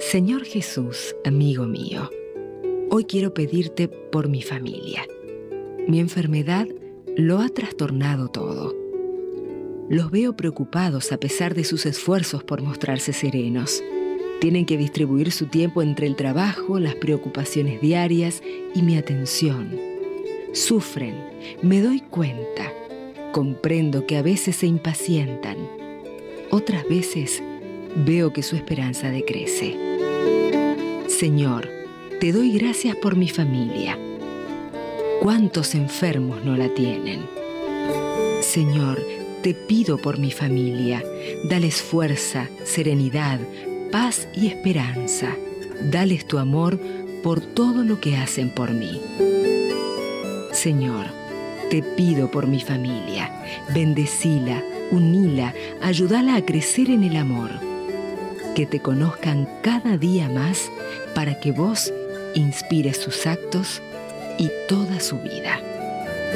Señor Jesús, amigo mío, hoy quiero pedirte por mi familia. Mi enfermedad lo ha trastornado todo. Los veo preocupados a pesar de sus esfuerzos por mostrarse serenos. Tienen que distribuir su tiempo entre el trabajo, las preocupaciones diarias y mi atención. Sufren, me doy cuenta. Comprendo que a veces se impacientan. Otras veces veo que su esperanza decrece. Señor, te doy gracias por mi familia. ¿Cuántos enfermos no la tienen? Señor, te pido por mi familia. Dales fuerza, serenidad, paz y esperanza. Dales tu amor por todo lo que hacen por mí. Señor, te pido por mi familia. Bendecila, uníla, ayúdala a crecer en el amor. Que te conozcan cada día más para que vos inspires sus actos y toda su vida.